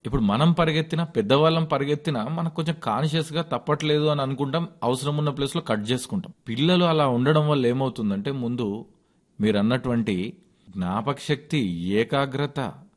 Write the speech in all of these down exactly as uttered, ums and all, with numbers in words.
ఇప్పుడు మనం పరిగెత్తినా పెద్దవాళ్ళం పరిగెత్తినా మనకు కొంచెం కాన్షియస్ గా తప్పట్లేదు అని అనుకుంటాం, అవసరం ఉన్న ప్లేస్ లో కట్ చేసుకుంటాం. పిల్లలు అలా ఉండడం వల్ల ఏమవుతుందంటే ముందు మీరు అన్నటువంటి జ్ఞాపక శక్తి, ఏకాగ్రత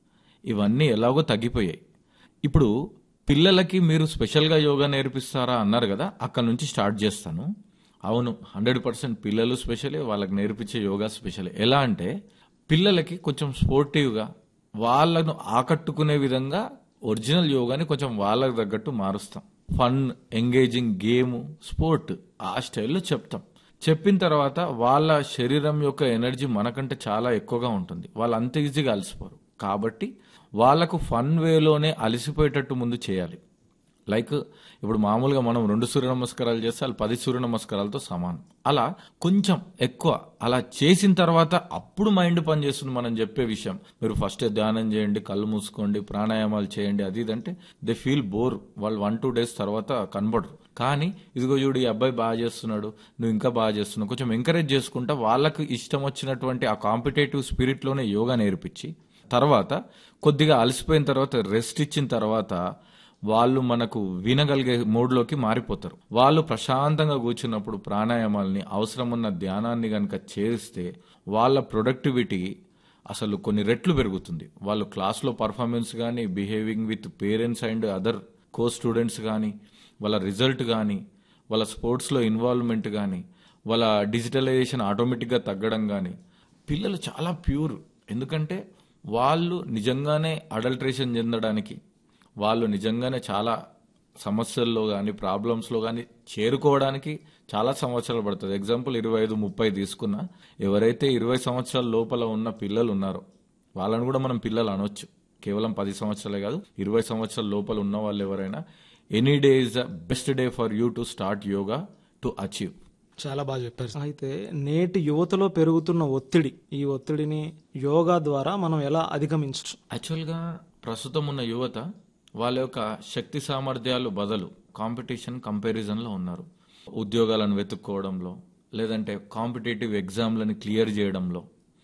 ఇవన్నీ ఎలాగో తగ్గిపోయాయి. ఇప్పుడు పిల్లలకి మీరు స్పెషల్గా యోగా నేర్పిస్తారా అన్నారు కదా, అక్కడ నుంచి స్టార్ట్ చేస్తాను. అవును, హండ్రెడ్ పర్సెంట్ పిల్లలు స్పెషలే, వాళ్ళకి నేర్పించే యోగా స్పెషలే. ఎలా అంటే పిల్లలకి కొంచెం స్పోర్టివ్గా వాళ్ళను ఆకట్టుకునే విధంగా ఒరిజినల్ యోగాని కొంచెం వాళ్ళకి తగ్గట్టు మారుస్తాం. ఫన్, ఎంగేజింగ్ గేమ్, స్పోర్ట్ ఆ స్టైల్లో చెప్తాం. చెప్పిన తర్వాత వాళ్ళ శరీరం యొక్క ఎనర్జీ మనకంటే చాలా ఎక్కువగా ఉంటుంది, వాళ్ళు అంత ఈజీగా అలసిపోరు. కాబట్టి వాళ్ళకు ఫన్ వేలోనే అలసిపోయేటట్టు ముందు చేయాలి. లైక్ ఇప్పుడు మామూలుగా మనం రెండు సూర్య నమస్కారాలు చేస్తే వాళ్ళు పది సూర్య నమస్కారాలతో సమానం. అలా కొంచెం ఎక్కువ అలా చేసిన తర్వాత అప్పుడు మైండ్ పనిచేస్తుంది. మనం చెప్పే విషయం మీరు ఫస్ట్ ధ్యానం చేయండి, కళ్ళు మూసుకోండి, ప్రాణాయామాలు చేయండి, అది ఇదంటే దే ఫీల్ బోర్. వాళ్ళు వన్ టూ డేస్ తర్వాత కనబడరు. కానీ ఇదిగో చూడు ఈ అబ్బాయి బాగా చేస్తున్నాడు, నువ్వు ఇంకా బాగా చేస్తున్నావు, కొంచెం ఎంకరేజ్ చేసుకుంటా వాళ్ళకు ఇష్టం వచ్చినటువంటి ఆ కాంపిటేటివ్ స్పిరిట్లోనే యోగా నేర్పించి తర్వాత కొద్దిగా అలసిపోయిన తర్వాత రెస్ట్ ఇచ్చిన తర్వాత వాళ్ళు మనకు వినగలిగే మోడ్లోకి మారిపోతారు. వాళ్ళు ప్రశాంతంగా కూర్చున్నప్పుడు ప్రాణాయామాలని, అవసరం ఉన్న ధ్యానాన్ని కనుక చేస్తే వాళ్ళ ప్రొడక్టివిటీ అసలు కొన్ని రెట్లు పెరుగుతుంది. వాళ్ళు క్లాస్లో పర్ఫార్మెన్స్ కానీ, behaving with parents and other co students కానీ, వాళ్ళ రిజల్ట్ కానీ, వాళ్ళ స్పోర్ట్స్లో ఇన్వాల్వ్మెంట్ కానీ, వాళ్ళ డిజిటలైజేషన్ ఆటోమేటిక్గా తగ్గడం కానీ, పిల్లలు చాలా ప్యూర్. ఎందుకంటే వాళ్ళు నిజంగానే అడల్ట్రేషన్ చెందడానికి, వాళ్ళు నిజంగానే చాలా సమస్యల్లో కానీ ప్రాబ్లమ్స్లో కానీ చేరుకోవడానికి చాలా సంవత్సరాలు పడుతుంది. ఎగ్జాంపుల్ ఇరవై ఐదు ముప్పై తీసుకున్నా, ఎవరైతే ఇరవై సంవత్సరాల లోపల ఉన్న పిల్లలు ఉన్నారో వాళ్ళని కూడా మనం పిల్లలు అనొచ్చు. కేవలం పది సంవత్సరాలే కాదు, ఇరవై సంవత్సరాల లోపల ఉన్న వాళ్ళు ఎవరైనా any day is the best day for you to start yoga to achieve. చాలా బాగా చెప్పారు. అయితే నేటి యువతలో పెరుగుతున్న ఒత్తిడి, ఈ ఒత్తిడిని యోగా ద్వారా మనం ఎలా అధిగమించవచ్చు? యాక్చువల్గా ప్రస్తుతం ఉన్న యువత వాళ్ళ యొక్క శక్తి సామర్థ్యాలు బదులు కాంపిటీషన్ కంపారిజన్లో ఉన్నారు. ఉద్యోగాలను వెతుక్కోవడంలో, లేదంటే కాంపిటేటివ్ ఎగ్జామ్లను క్లియర్ చేయడంలో,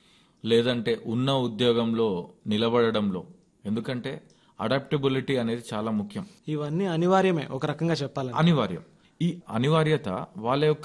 లేదంటే ఉన్న ఉద్యోగంలో నిలబడడంలో. ఎందుకంటే అడాప్టబిలిటీ అనేది చాలా ముఖ్యం. ఇవన్నీ అనివార్యమే ఒక రకంగా చెప్పాలి. అనివార్యం. ఈ అనివార్యత వాళ్ళ యొక్క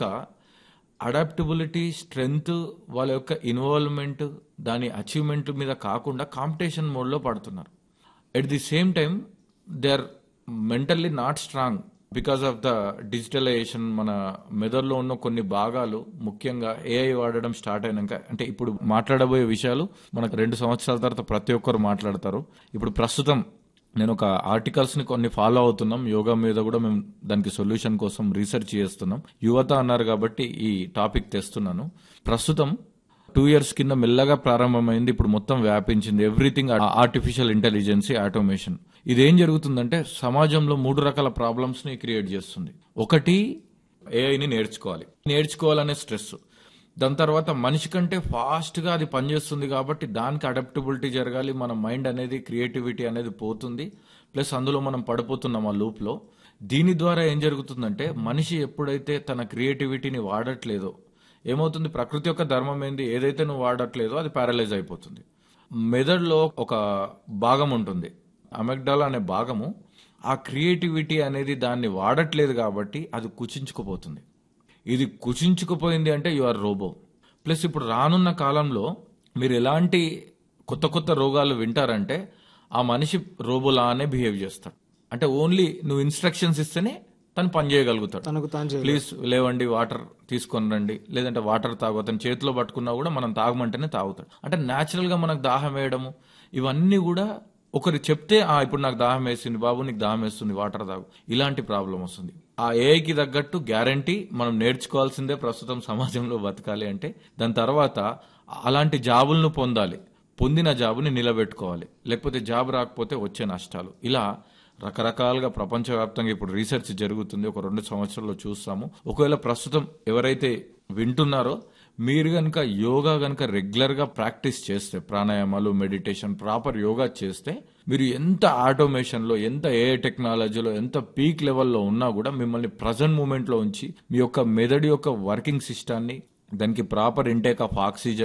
అడాప్టబిలిటీ, స్ట్రెంగ్త్, వాళ్ళ యొక్క ఇన్వాల్వ్మెంట్, దాని అచీవ్మెంట్ మీద కాకుండా కాంపిటీషన్ మోడ్లో పడుతున్నారు. At the same time they are mentally not strong because of the digitalisation. మన మెదడులో ఉన్న కొన్ని భాగాలు, ముఖ్యంగా ఏఐ వాడడం స్టార్ట్ అయినాక, అంటే ఇప్పుడు మాట్లాడబోయే విషయాలు మనకు రెండు సంవత్సరాల తర్వాత ప్రతి ఒక్కరు మాట్లాడతారు. ఇప్పుడు ప్రస్తుతం నేను ఒక ఆర్టికల్స్ ని కొన్ని ఫాలో అవుతున్నాం యోగా మీద కూడా, మేము దానికి సొల్యూషన్ కోసం రీసెర్చ్ చేస్తున్నాం. యువత అన్నారు కాబట్టి ఈ టాపిక్ తెస్తున్నాను. ప్రస్తుతం టూ ఇయర్స్ కింద మెల్లగా ప్రారంభమైంది, ఇప్పుడు మొత్తం వ్యాపించింది. Everything artificial intelligence, automation. ఇదేం జరుగుతుందంటే సమాజంలో మూడు రకాల ప్రాబ్లమ్స్ ని క్రియేట్ చేస్తుంది. ఒకటి, ఏఐని నేర్చుకోవాలి, నేర్చుకోవాలనే స్ట్రెస్. దాని తర్వాత మనిషి కంటే ఫాస్ట్ గా అది పనిచేస్తుంది కాబట్టి దానికి అడాప్టబిలిటీ జరగాలి, మన మైండ్ అనేది, క్రియేటివిటీ అనేది పోతుంది. ప్లస్ అందులో మనం పడిపోతున్నాం ఆ లూప్ లో. దీని ద్వారా ఏం జరుగుతుందంటే మనిషి ఎప్పుడైతే తన క్రియేటివిటీని వాడట్లేదో ఏమవుతుంది, ప్రకృతి యొక్క ధర్మం ఏంది, ఏదైతే నువ్వు వాడట్లేదో అది ప్యారలైజ్ అయిపోతుంది. మెదడులో ఒక భాగం ఉంటుంది, అమెగ్డాలా అనే భాగము, ఆ క్రియేటివిటీ అనేది దాన్ని వాడట్లేదు కాబట్టి అది కుచించుకుపోతుంది. ఇది కుచించుకుపోయింది అంటే యు ఆర్ రోబో. ప్లస్ ఇప్పుడు రానున్న కాలంలో మీరు ఎలాంటి కొత్త కొత్త రోగాలు వింటారంటే ఆ మనిషి రోబోలానే బిహేవ్ చేస్తాడు. అంటే ఓన్లీ నువ్వు ఇన్స్ట్రక్షన్స్ ఇస్తేనే తను పని చేయగలుగుతాడు. ప్లీజ్ లేవండి, వాటర్ తీసుకొని రండి, లేదంటే వాటర్ తాగు. అతను చేతిలో పట్టుకున్నా కూడా మనం తాగమంటేనే తాగుతాడు. అంటే న్యాచురల్ గా మనకు దాహం వేయడము, ఇవన్నీ కూడా ఒకరు చెప్తే ఆ ఇప్పుడు నాకు దాహం వేసింది బాబు, నీకు దాహం వేస్తుంది వాటర్ తాగు, ఇలాంటి ప్రాబ్లం వస్తుంది. ఆ ఏఐకి తగ్గట్టు గ్యారంటీ మనం నేర్చుకోవాల్సిందే ప్రస్తుతం సమాజంలో బతకాలి అంటే. దాని తర్వాత అలాంటి జాబులను పొందాలి, పొందిన జాబుని నిలబెట్టుకోవాలి, లేకపోతే జాబ్ రాకపోతే వచ్చే నష్టాలు. ఇలా రకరకాలుగా ప్రపంచవ్యాప్తంగా ఇప్పుడు రీసెర్చ్ జరుగుతుంది. ఒక రెండు సంవత్సరాల్లో చూస్తాము. ఒకవేళ ప్రస్తుతం ఎవరైతే వింటున్నారో మీరు కనుక యోగా కనుక రెగ్యులర్ గా ప్రాక్టీస్ చేస్తే, ప్రాణాయామాలు, మెడిటేషన్, ప్రాపర్ యోగా చేస్తే, మీరు ఎంత ఆటోమేషన్ లో, ఎంత ఏఐ టెక్నాలజీలో, ఎంత పీక్ లెవెల్లో ఉన్నా కూడా మిమ్మల్ని ప్రజెంట్ మూమెంట్ లో ఉంచి మీ యొక్క మెదడు యొక్క వర్కింగ్ సిస్టాన్ని, దానికి ప్రాపర్ ఇంటేక్ ఆఫ్ ఆక్సిజన్ ని,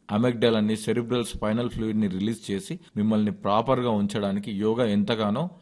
అమెగ్డల్ అని సెరిబ్రల్ స్పైనల్ ఫ్లూయిడ్ ని రిలీజ్ చేసి మిమ్మల్ని ప్రాపర్ గా ఉంచడానికి యోగా ఎంతగానో